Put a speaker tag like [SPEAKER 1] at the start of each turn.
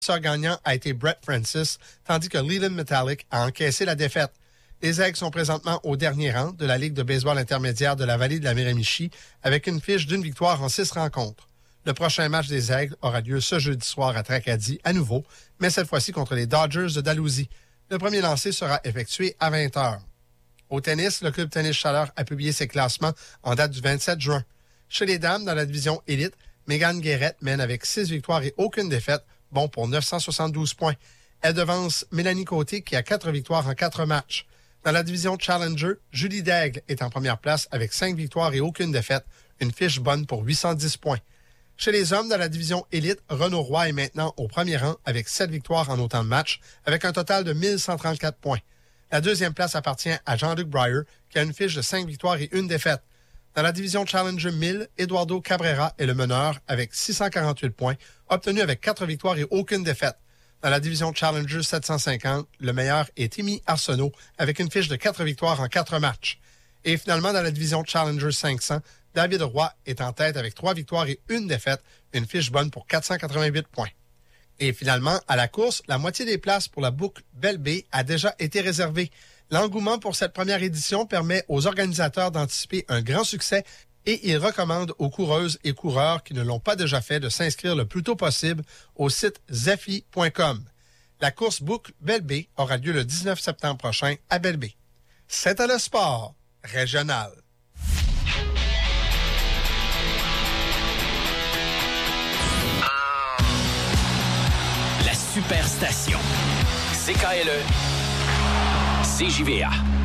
[SPEAKER 1] gagnant a été Brett Francis, tandis que Leland Metallic a encaissé la défaite. Les Aigles sont présentement au dernier rang de la Ligue de baseball intermédiaire de la vallée de la Miramichi avec une fiche d'une victoire en 6 rencontres. Le prochain match des Aigles aura lieu ce jeudi soir à Tracadie à nouveau, mais cette fois-ci contre les Dodgers de Dalhousie. Le premier lancer sera effectué à 20h. Au tennis, le Club Tennis Chaleur a publié ses classements en date du 27 juin. Chez les dames, dans la division élite, Megan Guérette mène avec 6 victoires et aucune défaite, bon pour 972 points. Elle devance Mélanie Côté qui a 4 victoires en 4 matchs. Dans la division Challenger, Julie Daigle est en première place avec 5 victoires et aucune défaite, une fiche bonne pour 810 points. Chez les hommes, dans la division élite, Renaud Roy est maintenant au premier rang avec 7 victoires en autant de matchs, avec un total de 1134 points. La deuxième place appartient à Jean-Luc Breyer, qui a une fiche de 5 victoires et une défaite. Dans la division Challenger 1000, Eduardo Cabrera est le meneur avec 648 points, obtenus avec 4 victoires et aucune défaite. Dans la division Challenger 750, le meilleur est Timmy Arsenault avec une fiche de 4 victoires en 4 matchs. Et finalement, dans la division Challenger 500, David Roy est en tête avec 3 victoires et une défaite, une fiche bonne pour 488 points. Et finalement, à la course, la moitié des places pour la boucle Belle-Baie a déjà été réservée. L'engouement pour cette première édition permet aux organisateurs d'anticiper un grand succès et il recommande aux coureuses et coureurs qui ne l'ont pas déjà fait de s'inscrire le plus tôt possible au site zephy.com. La course boucle Belle-Baie aura lieu le 19 septembre prochain à Belle-Baie. C'était le sport régional.
[SPEAKER 2] La superstation. CKLE. CJVA.